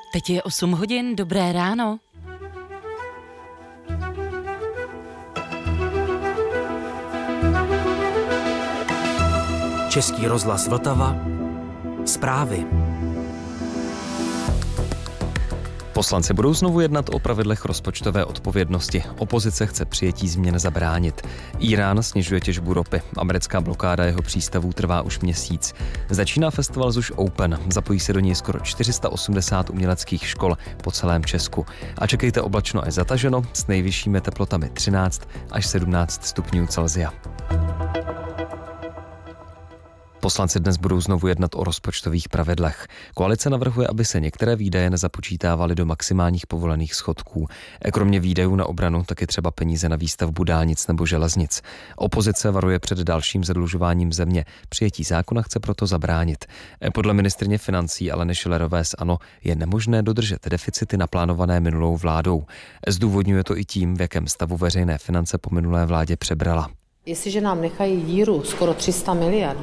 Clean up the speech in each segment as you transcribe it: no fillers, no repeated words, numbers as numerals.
Teď je 8 hodin, dobré ráno. Český rozhlas Vltava. Zprávy. Poslanci budou znovu jednat o pravidlech rozpočtové odpovědnosti. Opozice chce přijetí změn zabránit. Írán snižuje těžbu ropy. Americká blokáda jeho přístavů trvá už měsíc. Začíná festival ZUŠ Open. Zapojí se do něj skoro 480 uměleckých škol po celém Česku. A čekejte oblačno až zataženo s nejvyššími teplotami 13 až 17 stupňů Celsia. Poslanci dnes budou znovu jednat o rozpočtových pravidlech. Koalice navrhuje, aby se některé výdaje nezapočítávaly do maximálních povolených schodků. Kromě výdajů na obranu taky třeba peníze na výstavbu dálnic nebo železnic. Opozice varuje před dalším zadlužováním země. Přijetí zákona chce proto zabránit. Podle ministryně financí Aleny Schillerové z ANO je nemožné dodržet deficity naplánované minulou vládou. Zdůvodňuje to i tím, v jakém stavu veřejné finance po minulé vládě přebrala. Jestliže nám nechají díru skoro 300 miliard,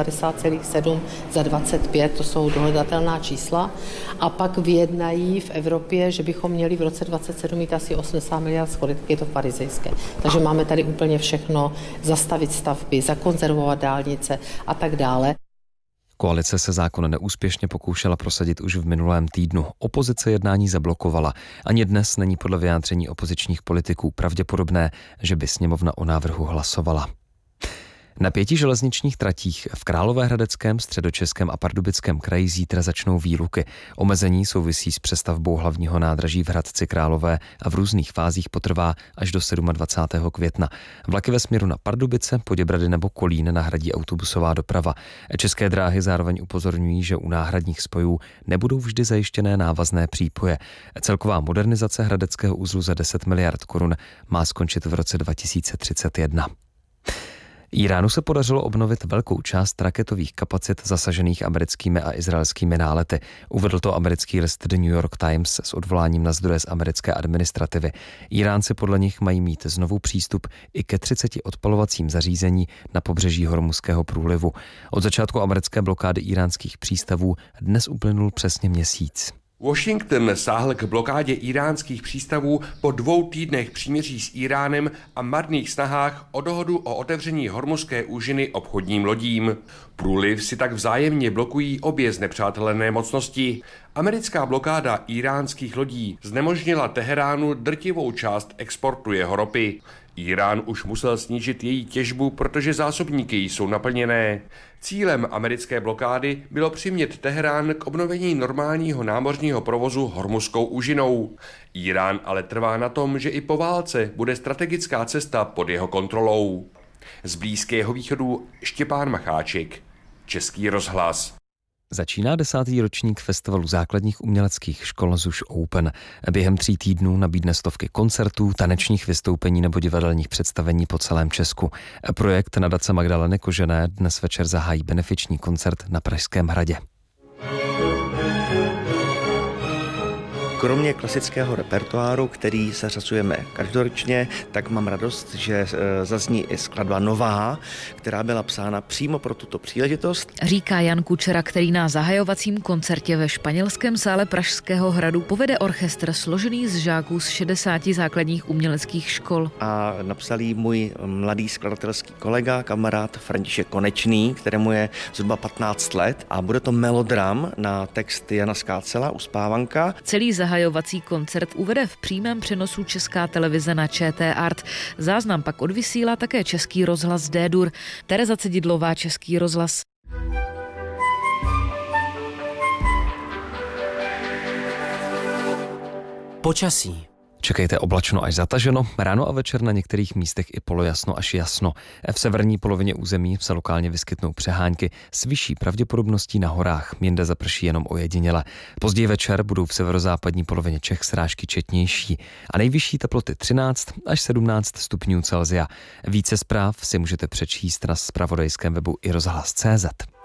290,7 za 25, to jsou dohledatelná čísla, a pak vyjednají v Evropě, že bychom měli v roce 2027 mít asi 80 miliard schodek, je to farizejské. Takže máme tady úplně všechno, zastavit stavby, zakonzervovat dálnice a tak dále. Koalice se zákon neúspěšně pokoušela prosadit už v minulém týdnu. Opozice jednání zablokovala. Ani dnes není podle vyjádření opozičních politiků pravděpodobné, že by sněmovna o návrhu hlasovala. Na 5 železničních tratích v Královéhradeckém, Středočeském a Pardubickém kraji zítra začnou výluky. Omezení souvisí s přestavbou hlavního nádraží v Hradci Králové a v různých fázích potrvá až do 27. května. Vlaky ve směru na Pardubice, Poděbrady nebo Kolín nahradí autobusová doprava. České dráhy zároveň upozorňují, že u náhradních spojů nebudou vždy zajištěné návazné přípoje. Celková modernizace hradeckého uzlu za 10 miliard korun má skončit v roce 2031. Iránu se podařilo obnovit velkou část raketových kapacit zasažených americkými a izraelskými nálety. Uvedl to americký list The New York Times s odvoláním na zdroje z americké administrativy. Iránci podle nich mají mít znovu přístup i ke 30 odpalovacím zařízení na pobřeží Hormuzského průlivu. Od začátku americké blokády íránských přístavů dnes uplynul přesně měsíc. Washington sáhl k blokádě íránských přístavů po 2 týdnech příměří s Iránem a marných snahách o dohodu o otevření Hormuzské úžiny obchodním lodím. Průliv si tak vzájemně blokují obě znepřátelené mocnosti. Americká blokáda íránských lodí znemožnila Teheránu drtivou část exportu jeho ropy. Irán už musel snížit její těžbu, protože zásobníky jsou naplněné. Cílem americké blokády bylo přimět Teherán k obnovení normálního námořního provozu Hormuzskou úžinou. Irán ale trvá na tom, že i po válce bude strategická cesta pod jeho kontrolou. Z Blízkého východu Štěpán Macháček, Český rozhlas. Začíná 10. ročník festivalu základních uměleckých škol ZUŠ Open. Během 3 týdnů nabídne stovky koncertů, tanečních vystoupení nebo divadelních představení po celém Česku. Projekt nadace Magdaleny Kožené dnes večer zahájí benefiční koncert na Pražském hradě. Kromě klasického repertoáru, který zařazujeme každoročně, tak mám radost, že zazní i skladba nová, která byla psána přímo pro tuto příležitost. Říká Jan Kučera, který na zahajovacím koncertě ve španělském sále Pražského hradu povede orchestr složený z žáků z 60 základních uměleckých škol. A napsal jí můj mladý skladatelský kolega, kamarád František Konečný, kterému je zhruba 15 let, a bude to melodram na text Jana Skácela, Uspávanka. Celý zahajovací koncert uvede v přímém přenosu Česká televize na ČT Art. Záznam pak odvysílá také Český rozhlas D-Dur. Tereza Cedidlová, Český rozhlas. Počasí. Čekejte oblačno až zataženo, ráno a večer na některých místech i polojasno až jasno. V severní polovině území se lokálně vyskytnou přehánky s vyšší pravděpodobností na horách, jinde zaprší jenom ojediněle. Později večer budou v severozápadní polovině Čech srážky četnější a nejvyšší teploty 13 až 17 stupňů Celsia. Více zpráv si můžete přečíst na zpravodajském webu iRozhlas.cz.